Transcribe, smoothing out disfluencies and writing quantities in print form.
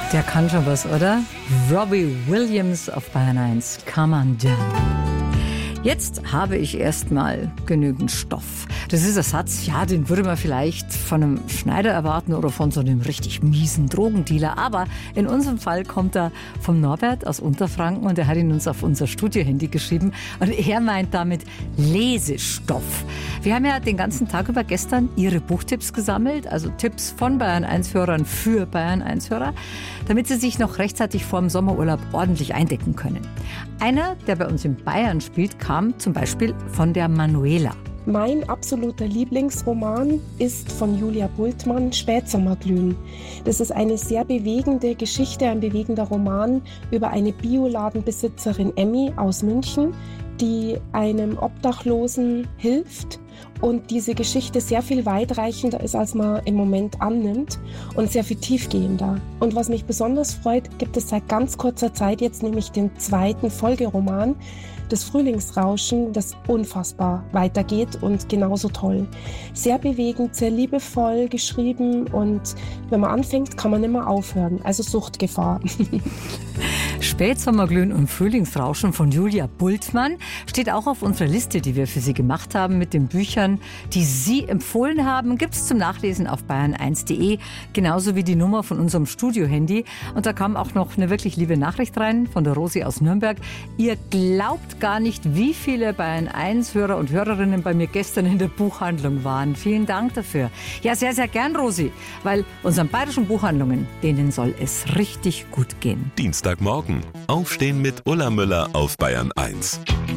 Der kann schon was, oder? Robbie Williams auf Bayern 1. Come on down. Jetzt habe ich erstmal genügend Stoff. Das ist ein Satz, ja, den würde man vielleicht von einem Schneider erwarten oder von so einem richtig miesen Drogendealer. Aber in unserem Fall kommt er vom Norbert aus Unterfranken und er hat ihn uns auf unser Studio-Handy geschrieben. Und er meint damit Lesestoff. Wir haben ja den ganzen Tag über gestern Ihre Buchtipps gesammelt, also Tipps von Bayern 1-Hörern für Bayern 1-Hörer, damit sie sich noch rechtzeitig vor dem Sommerurlaub ordentlich eindecken können. Einer, der bei uns in Bayern spielt, kam zum Beispiel von der Manuela. Mein absoluter Lieblingsroman ist von Julia Bultmann, Spätsommerglühen. Das ist eine sehr bewegende Geschichte, ein bewegender Roman über eine Bioladenbesitzerin Emmy aus München, die einem Obdachlosen hilft und diese Geschichte sehr viel weitreichender ist, als man im Moment annimmt und sehr viel tiefgehender. Und was mich besonders freut, gibt es seit ganz kurzer Zeit jetzt nämlich den zweiten Folgeroman, das Frühlingsrauschen, das unfassbar weitergeht und genauso toll. Sehr bewegend, sehr liebevoll geschrieben und wenn man anfängt, kann man nicht mehr aufhören. Also Suchtgefahr. Spätsommerglühen und Frühlingsrauschen von Julia Bultmann steht auch auf unserer Liste, die wir für Sie gemacht haben mit den Büchern, die Sie empfohlen haben. Gibt es zum Nachlesen auf bayern1.de, genauso wie die Nummer von unserem Studio-Handy. Und da kam auch noch eine wirklich liebe Nachricht rein von der Rosi aus Nürnberg. Ihr glaubt gar nicht, wie viele Bayern 1-Hörer und Hörerinnen bei mir gestern in der Buchhandlung waren. Vielen Dank dafür. Ja, sehr, sehr gern, Rosi, weil unseren bayerischen Buchhandlungen, denen soll es richtig gut gehen. Dienstagmorgen. Aufstehen mit Ulla Müller auf Bayern 1.